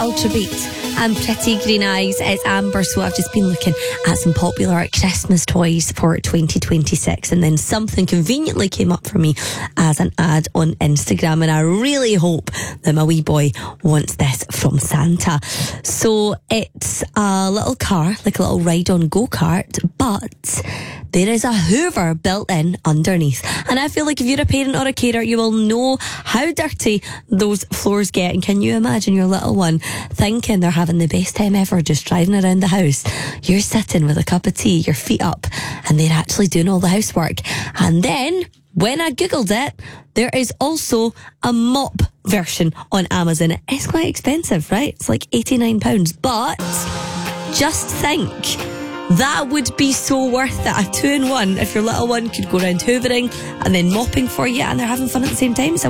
Ultra Beat and Pretty Green Eyes. It's Amber. So I've just been looking at some popular Christmas toys for 2026, and then something conveniently came up for me as an ad on Instagram, and I really hope that my wee boy wants this from Santa. So it's a little car, like a little ride-on go-kart, but there is a Hoover built in underneath. And I feel like if you're a parent or a carer, you will know how dirty those floors get. And can you imagine your little one thinking they're having the best time ever just driving around the house? You're sitting with a cup of tea, your feet up, and they're actually doing all the housework. And then, when I googled it, there is also a mop version on Amazon. It's quite expensive, right? It's like £89. But just think, that would be so worth it. A 2-in-1 if your little one could go around hoovering and then mopping for you, and they're having fun at the same time. So